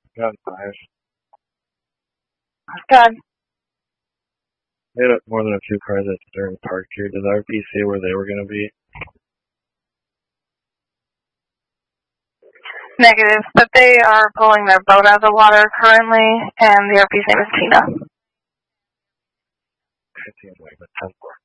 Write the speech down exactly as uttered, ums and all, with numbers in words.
Got five. Good. We had more than a few cars that during parked here. Did R P say where they were going to be? Negative, but they are pulling their boat out of the water currently, and the R P's name is Tina. It seems like the ten four.